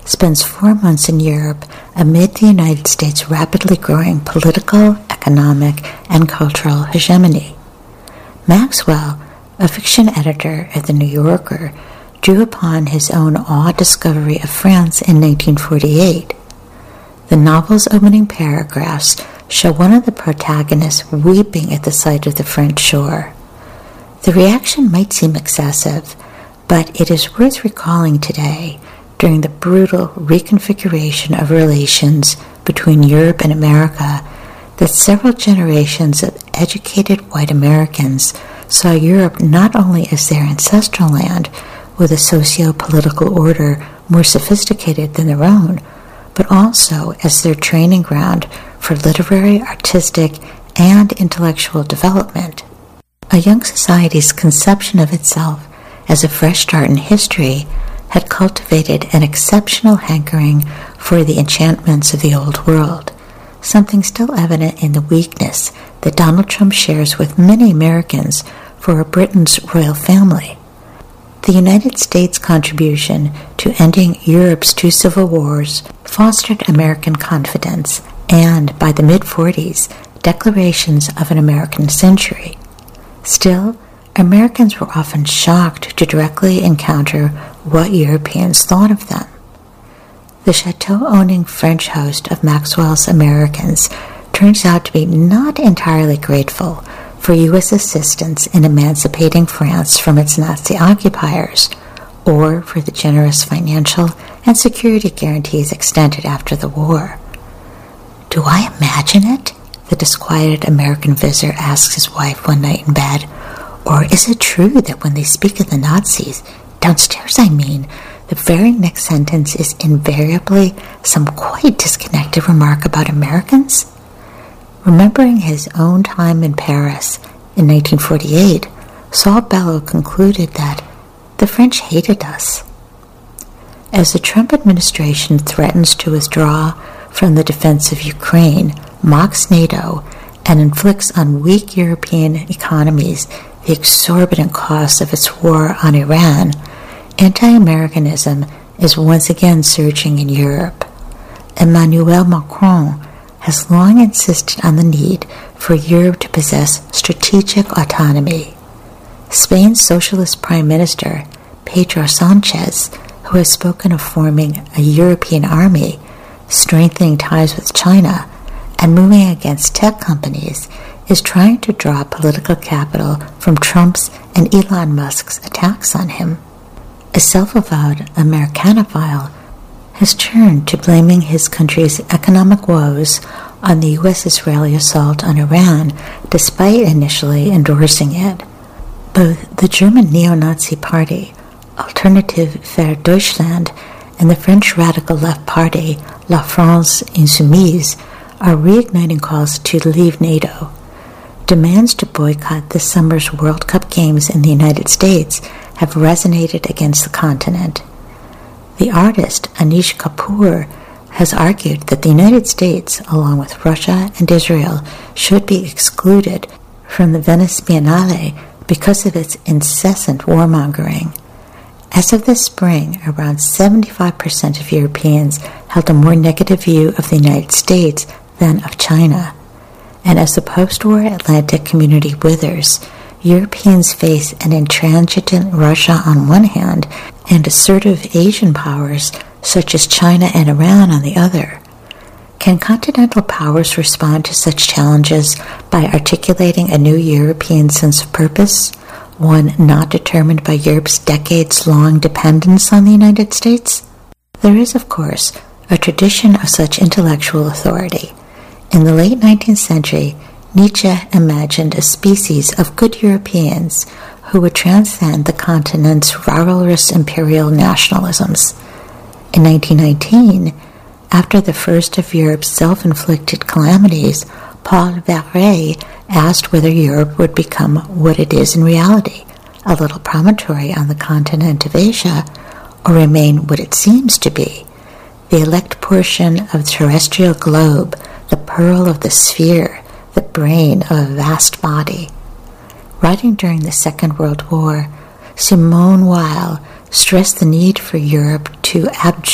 spends 4 months in Europe amid the United States' rapidly growing political, economic, and cultural hegemony. Maxwell, a fiction editor at The New Yorker, drew upon his own awe-discovery of France in 1948. The novel's opening paragraphs show one of the protagonists weeping at the sight of the French shore. The reaction might seem excessive, but it is worth recalling today, during the brutal reconfiguration of relations between Europe and America, that several generations of educated white Americans saw Europe not only as their ancestral land, with a socio-political order more sophisticated than their own, but also as their training ground for literary, artistic, and intellectual development. A young society's conception of itself as a fresh start in history had cultivated an exceptional hankering for the enchantments of the old world, something still evident in the weakness that Donald Trump shares with many Americans for Britain's royal family. The United States' contribution to ending Europe's 2 civil wars fostered American confidence and, by the mid-40s, declarations of an American century. Still, Americans were often shocked to directly encounter what Europeans thought of them. The chateau-owning French host of Maxwell's Americans turns out to be not entirely grateful for U.S. assistance in emancipating France from its Nazi occupiers, or for the generous financial and security guarantees extended after the war. "Do I imagine it?" the disquieted American visitor asks his wife one night in bed. "Or is it true that when they speak of the Nazis, downstairs I mean, the very next sentence is invariably some quite disconnected remark about Americans?" Remembering his own time in Paris in 1948, Saul Bellow concluded that the French hated us. As the Trump administration threatens to withdraw from the defense of Ukraine, mocks NATO, and inflicts on weak European economies the exorbitant costs of its war on Iran, anti-Americanism is once again surging in Europe. Emmanuel Macron has long insisted on the need for Europe to possess strategic autonomy. Spain's socialist prime minister, Pedro Sanchez, who has spoken of forming a European army, strengthening ties with China, and moving against tech companies, is trying to draw political capital from Trump's and Elon Musk's attacks on him. A self-avowed Americanophile has turned to blaming his country's economic woes on the U.S.-Israeli assault on Iran, despite initially endorsing it. Both the German neo-Nazi party, Alternative für Deutschland, and the French radical left party, La France Insoumise, are reigniting calls to leave NATO. Demands to boycott this summer's World Cup games in the United States have resonated against the continent. The artist Anish Kapoor has argued that the United States, along with Russia and Israel, should be excluded from the Venice Biennale because of its incessant warmongering. As of this spring, around 75% of Europeans held a more negative view of the United States than of China. And as the post-war Atlantic community withers, Europeans face an intransigent Russia on one hand and assertive Asian powers such as China and Iran on the other. Can continental powers respond to such challenges by articulating a new European sense of purpose, one not determined by Europe's decades-long dependence on the United States? There is, of course, a tradition of such intellectual authority. In the late 19th century, Nietzsche imagined a species of good Europeans who would transcend the continent's valorous imperial nationalisms. In 1919, after the first of Europe's self-inflicted calamities, Paul Verret asked whether Europe would become what it is in reality, a little promontory on the continent of Asia, or remain what it seems to be, the elect portion of the terrestrial globe, the pearl of the sphere, the brain of a vast body. Writing during the Second World War, Simone Weil stressed the need for Europe to